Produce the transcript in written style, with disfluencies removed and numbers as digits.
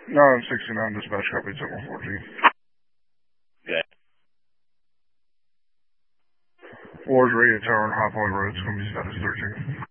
969 dispatch copy 714G. Okay. Floors ready to turn High Point Road. It's going to be status 13.